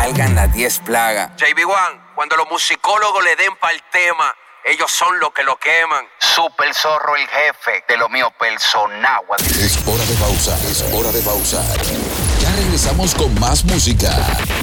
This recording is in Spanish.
salgan las 10 plagas. JB1, cuando los musicólogos le den pa'l tema, ellos son los que lo queman. Super Zorro, el jefe de lo mío personal. Es hora de pausa, es hora de pausar. Ya regresamos con más música.